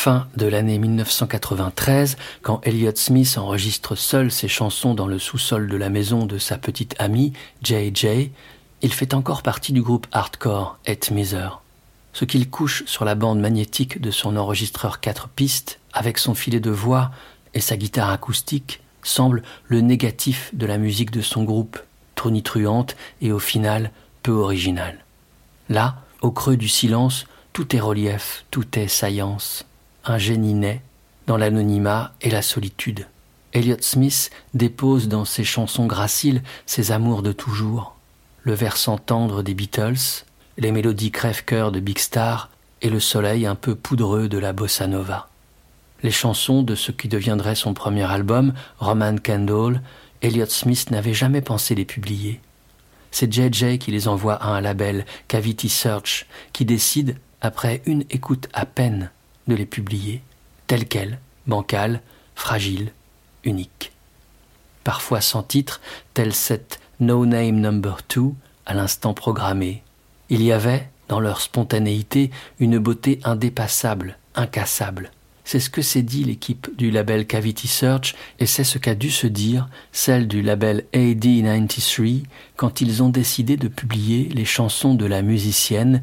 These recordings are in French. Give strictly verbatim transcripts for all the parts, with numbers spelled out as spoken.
fin de l'année dix-neuf cent quatre-vingt-treize, quand Elliott Smith enregistre seul ses chansons dans le sous-sol de la maison de sa petite amie, J J, il fait encore partie du groupe hardcore Het Miser. Ce qu'il couche sur la bande magnétique de son enregistreur quatre pistes, avec son filet de voix et sa guitare acoustique, semble le négatif de la musique de son groupe, tonitruante et au final peu originale. Là, au creux du silence, tout est relief, tout est saillance. Un génie naît dans l'anonymat et la solitude. Elliott Smith dépose dans ses chansons graciles ses amours de toujours, le versant tendre des Beatles, les mélodies crève-cœur de Big Star et le soleil un peu poudreux de la bossa nova. Les chansons de ce qui deviendrait son premier album, Roman Candle, Elliott Smith n'avait jamais pensé les publier. C'est J J qui les envoie à un label, Cavity Search, qui décide, après une écoute à peine, de les publier, telles quelles, bancales, fragiles, uniques. Parfois sans titre, tel cette No Name Number Two, à l'instant programmé. Il y avait, dans leur spontanéité, une beauté indépassable, incassable. C'est ce que s'est dit l'équipe du label Cavity Search et c'est ce qu'a dû se dire celle du label A D quatre-vingt-treize quand ils ont décidé de publier les chansons de la musicienne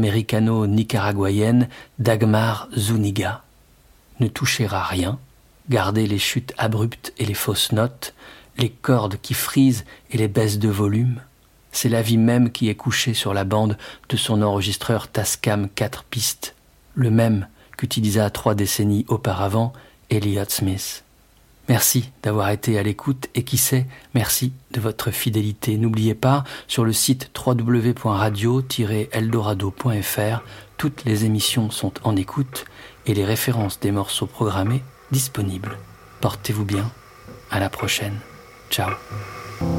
américano-nicaraguayenne Dagmar Zúñiga. Ne toucher à rien, garder les chutes abruptes et les fausses notes, les cordes qui frisent et les baisses de volume. C'est la vie même qui est couchée sur la bande de son enregistreur Tascam quatre pistes, le même qu'utilisa trois décennies auparavant Elliott Smith. Merci d'avoir été à l'écoute et qui sait, merci de votre fidélité. N'oubliez pas, sur le site w w w point radio tiret eldorado point f r, toutes les émissions sont en écoute et les références des morceaux programmés disponibles. Portez-vous bien, à la prochaine. Ciao.